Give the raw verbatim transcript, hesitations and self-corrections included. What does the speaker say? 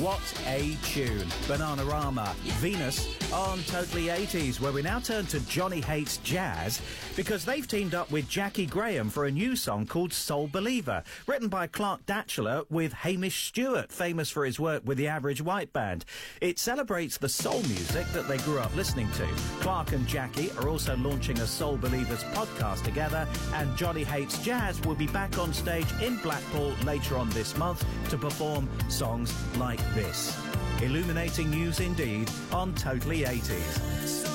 What a tune. Bananarama, Venus on Totally eighties, where we now turn to Johnny Hates Jazz because they've teamed up with Jackie Graham for a new song called Soul Believer, written by Clark Datchler with Hamish Stewart, famous for his work with the Average White Band. It celebrates the soul music that they grew up listening to. Clark and Jackie are also launching a Soul Believers podcast together, and Johnny Hates Jazz will be back on stage in Blackpool later on this month to perform songs like this. Illuminating news indeed on Totally eighties.